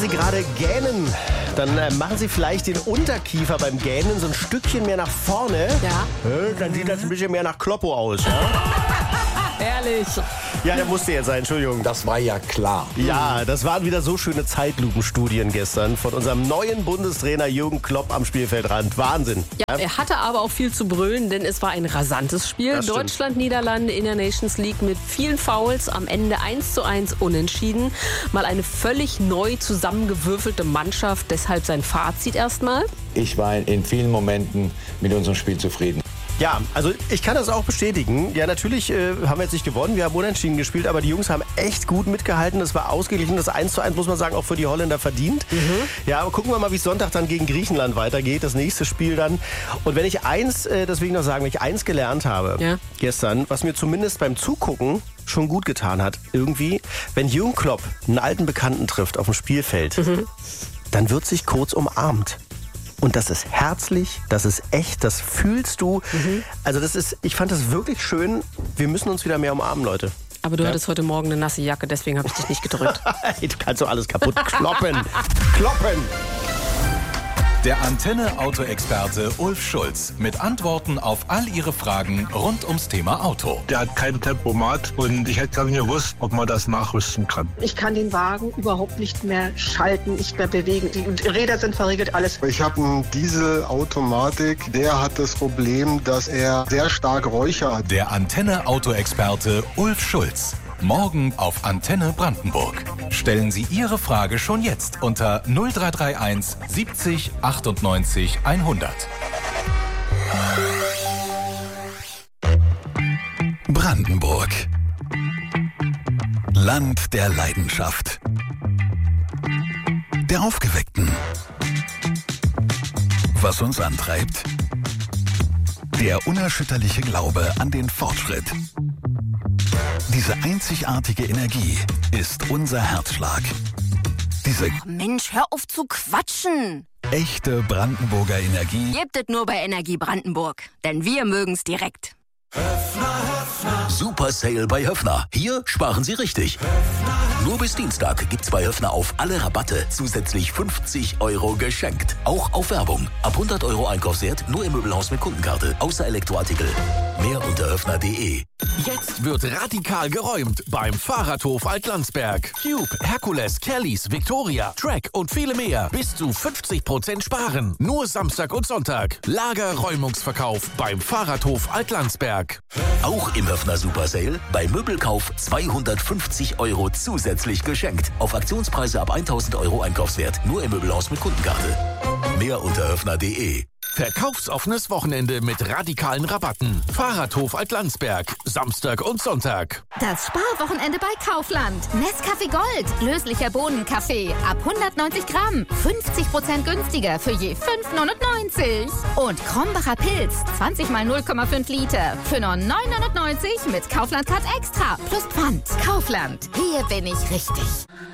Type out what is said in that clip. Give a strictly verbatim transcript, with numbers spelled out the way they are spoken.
Sie gerade gähnen, dann äh, machen Sie vielleicht den Unterkiefer beim Gähnen so ein Stückchen mehr nach vorne. Ja. Äh, dann sieht das ein bisschen mehr nach Kloppo aus. Ja? Ehrlich. Ja, der musste jetzt sein, Entschuldigung. Das war ja klar. Ja, das waren wieder so schöne Zeitlupenstudien gestern von unserem neuen Bundestrainer Jürgen Klopp am Spielfeldrand. Wahnsinn. Ja, er hatte aber auch viel zu brüllen, denn es war ein rasantes Spiel. Das stimmt. Deutschland, Niederlande in der Nations League mit vielen Fouls. Am Ende eins zu eins unentschieden. Mal eine völlig neu zusammengewürfelte Mannschaft. Deshalb sein Fazit erstmal. Ich war in vielen Momenten mit unserem Spiel zufrieden. Ja, also ich kann das auch bestätigen. Ja, natürlich äh, haben wir jetzt nicht gewonnen, wir haben unentschieden gespielt, aber die Jungs haben echt gut mitgehalten. Das war ausgeglichen, das eins zu eins muss man sagen, auch für die Holländer verdient. Mhm. Ja, aber gucken wir mal, wie es Sonntag dann gegen Griechenland weitergeht, das nächste Spiel dann. Und wenn ich eins, äh, deswegen noch sagen, wenn ich eins gelernt habe ja. gestern, was mir zumindest beim Zugucken schon gut getan hat, irgendwie, wenn Jürgen Klopp einen alten Bekannten trifft auf dem Spielfeld, mhm. dann wird sich kurz umarmt. Und das ist herzlich, das ist echt, das fühlst du. Mhm. Also das ist, ich fand das wirklich schön. Wir müssen uns wieder mehr umarmen, Leute. Aber du ja. hattest heute Morgen eine nasse Jacke, deswegen habe ich dich nicht gedrückt. Du kannst doch alles kaputt kloppen. Kloppen. Der Antenne-Auto-Experte Ulf Schulz mit Antworten auf all Ihre Fragen rund ums Thema Auto. Der hat kein Tempomat und ich hätte gar nicht gewusst, ob man das nachrüsten kann. Ich kann den Wagen überhaupt nicht mehr schalten, nicht mehr bewegen. Die Räder sind verriegelt, alles. Ich habe einen Diesel-Automatik, der hat das Problem, dass er sehr stark räuchert. Der Antenne-Auto-Experte Ulf Schulz. Morgen auf Antenne Brandenburg. Stellen Sie Ihre Frage schon jetzt unter null drei drei eins siebzig achtundneunzig hundert. Brandenburg. Land der Leidenschaft. Der Aufgeweckten. Was uns antreibt? Der unerschütterliche Glaube an den Fortschritt. Diese einzigartige Energie ist unser Herzschlag. Diese Mensch, hör auf zu quatschen. Echte Brandenburger Energie Gebt es nur bei Energie Brandenburg, denn wir mögen's direkt. Super Sale bei Höffner. Hier sparen Sie richtig. Nur bis Dienstag gibt's bei Höffner auf alle Rabatte zusätzlich fünfzig Euro geschenkt. Auch auf Werbung. Ab hundert Euro Einkaufswert nur im Möbelhaus mit Kundenkarte. Außer Elektroartikel. Mehr unter höffner punkt de. Jetzt wird radikal geräumt beim Fahrradhof Altlandsberg. Cube, Herkules, Kellys, Victoria, Track und viele mehr. Bis zu fünfzig Prozent sparen. Nur Samstag und Sonntag. Lagerräumungsverkauf beim Fahrradhof Altlandsberg. Auch im Höffner Super Sale. Bei Möbelkauf zweihundertfünfzig Euro zusätzlich geschenkt. Auf Aktionspreise ab tausend Euro Einkaufswert. Nur im Möbelhaus mit Kundenkarte. Mehr unter höffner punkt de. Verkaufsoffenes Wochenende mit radikalen Rabatten. Fahrradhof Altlandsberg. Samstag und Sonntag. Das Sparwochenende bei Kaufland. Nescafé Gold. Löslicher Bohnenkaffee. Ab hundertneunzig Gramm. fünfzig Prozent günstiger für je fünf neunundneunzig. Und Krombacher Pilz. zwanzig mal null Komma fünf Liter. Für nur neun neunundneunzig mit Kaufland Card Extra. Plus Pfand. Kaufland. Hier bin ich richtig.